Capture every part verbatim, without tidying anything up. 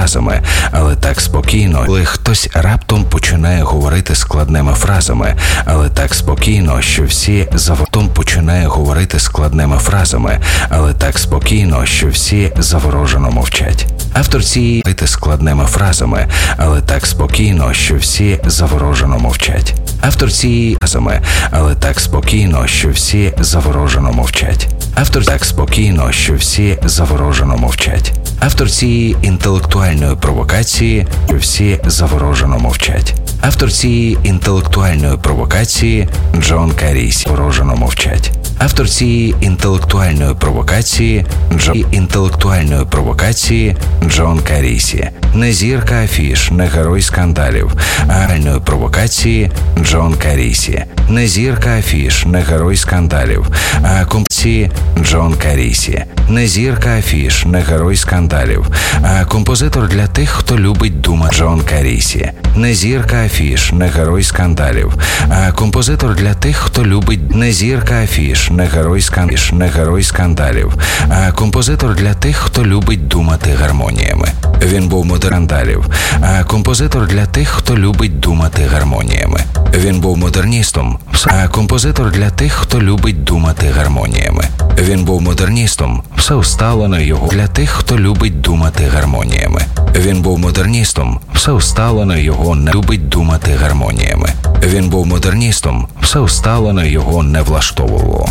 фразами, але так спокійно, коли хтось раптом починає говорити складними фразами, але так спокійно, що всі завтом починає говорити складними фразами, але так спокійно, що всі заворожено мовчать. Автор цієї говорити складними фразами, але так спокійно, що всі заворожено мовчать. Автор цієї фразами, але так спокійно, що всі заворожено мовчать. Автор так спокійно, що всі заворожено мовчать. Автор цієї інтелектуальної провокації, що всі заворожено мовчать. Автор цієї інтелектуальної провокації Джон Карісі заворожено мовчать. Автор цієї інтелектуальної провокації Джон інтелектуальної провокації Джон Карісі. Не зірка афіш, не герой скандалів, а реальної провокації Джон Карісі. Не зірка афіш, не герой скандалів, а композиції Джон Карісі. Не зірка афіш, не герой скандалів, а композитор для тих, хто любить думати Джон Карісі. Не зірка афіш, не герой скандалів, а композитор для тих, хто любить не зірка афіш, не герой скандалів, не герой скандалів, а композитор для тих, хто любить думати гармоніями. Він був модерністом, а композитор для тих, хто любить думати гармоніями. Він був модерністом, а композитор для тих, хто любить думати гармоніями. Він був модерністом, все усталено його для тих, хто любить думати гармоніями. Він був модерністом, все усталено його не любить думати гармоніями. Він був модерністом, все усталено його не влаштовувало.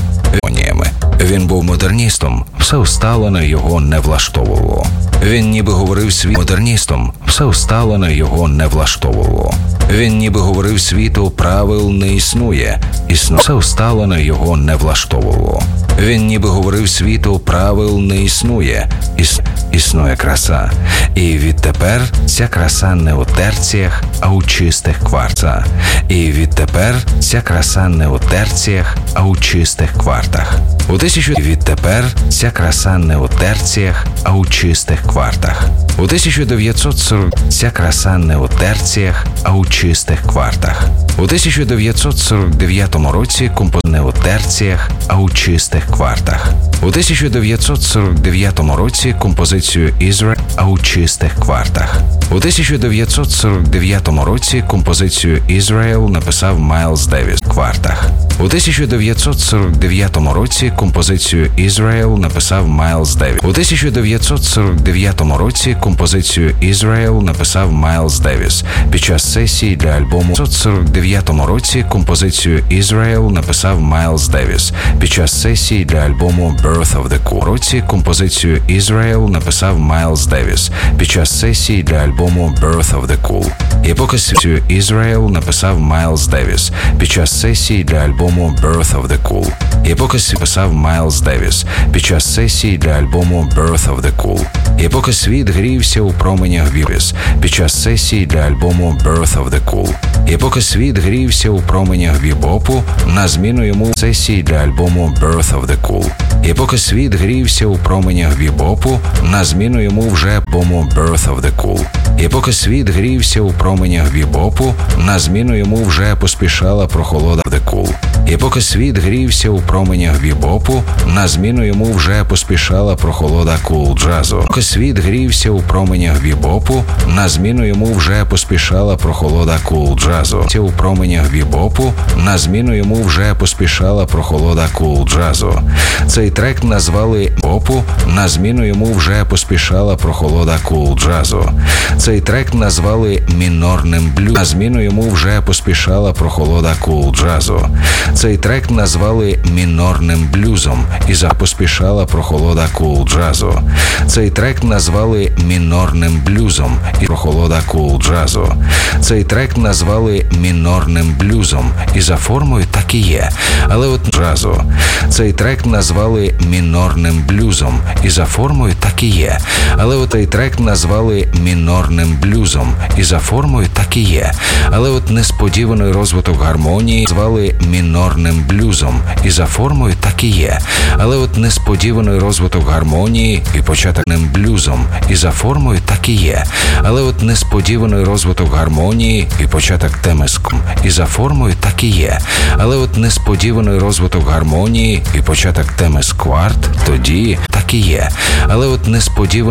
Він був модерністом, все усталено його не влаштовувало. Він ніби говорив світ модерністом, все усталено його не влаштовувало. Він ніби говорив світу, правил не існує, існує, все усталено його не влаштовувало. Він ніби говорив світу, правил не існує, іс... існує краса. І відтепер ця краса не у терціях, а у чистих кварцах. І відтепер ця краса не у терціях, а у чистих квартах. У тисячу відтепер ця краса не у терціях, а у чистих квартах. У тисяча дев'ятсот сорок ця краса не у терціях, а у чистих квартах. У тисяча дев'ятсот сорок дев'ятому році композитор не у терціях, а у чистих квартах. У тисяча дев'ятсот сорок дев'ятому році композицію «Ізраїль», а у чистих квартах. У тисяча дев'ятсот сорок дев'ятому році композицію «Ізраїль» написав Майлз Девіс в квартах. У тисяча дев'ятсот сорок дев'ятому році композицію «Ізраїль» написав Майлз Девіс. У тисяча дев'ятсот сорок дев'ятому році композицію «Ізраїль» написав Майлз Девіс під час сесії для альбому. У тисяча дев'ятсот сорок дев'ятому році композицію «Ізраїль» написав Майлз Девіс під час сесії для альбому Birth of the Cool. У році композицію «Ізраїль» написав Майлз Девіс під час сесії для альбому Birth of the Cool. І поки сесію «Ізраїль» написав Майлз Девіс під час сесії для альбому Birth of the Cool. І поки написав Майлз Девіс під час сесії для альбому Birth of the Cool. І поки світ грівся у променях бібіс під час сесії для альбому Birth of the Cool. І поки світ грівся у променях бібопу, на зміну йому сесії для альбому Birth of the Cool. І поки світ грівся у променях бібопу, на зміну йому вже альбому Birth of the Cool. І поки світ грівся у променях бібопу, на зміну йому вже поспішала прохолода of the Cool. І поки світ грівся у променях бібопу, на зміну йому вже поспішала прохолода кул-джазу. Поки світ грівся у променях бібопу, на зміну йому вже поспішала прохолода кул-джазу. У променях бібопу, на зміну йому вже поспішала прохолода кул-джазу. Цей трек назвали «Бопу», на зміну йому вже поспішала прохолода кул-джазу. Цей трек назвали «Мінорним блюзом», на зміну йому вже поспішала прохолода кул-джазу. Цей трек назвали «Мінорним блюзом» і запоспішала прохолода кул-джазу. Цей трек назвали «Мінорним блюзом» і прохолода кул-джазу. Цей трек назвали «Мінорним блюзом» і за формою так і є. Але от джазу. Цей трек назвали «Мінорним блюзом» і за формою так і є. Але от цей трек назвали «Мінорним блюзом» і за формою так і є. Але от несподіваний розвиток гармонії звали «Мінорним блюзом» і за формою так і є. Але от несподіваний розвиток гармонії і початокним блюзом і за формою так і є. Але от несподіваний розвиток гармонії і початок теми ском і за формою так і є. Але от несподіваний розвиток гармонії і початок теми скварт тоді так і є. Але от несподіваний